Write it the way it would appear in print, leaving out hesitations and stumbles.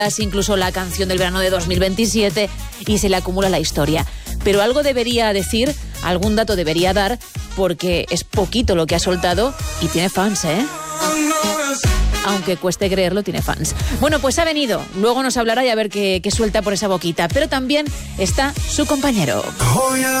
incluso la canción del verano de 2027, y se le acumula la historia. Pero algo debería decir, algún dato debería dar, porque es poquito lo que ha soltado y tiene fans, ¿eh? Aunque cueste creerlo, tiene fans. Bueno, pues ha venido. Luego nos hablará y a ver qué suelta por esa boquita. Pero también está su compañero.